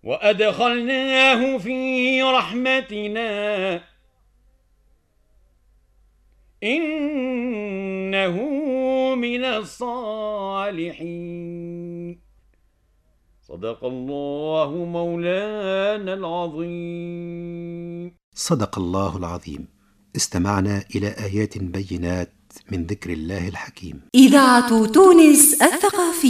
وأدخلناه في رحمتنا إنه من الصالحين. صدق الله مولانا العظيم. صدق الله العظيم. استمعنا إلى آيات بينات من ذكر الله الحكيم. إذاعة تونس الثقافية.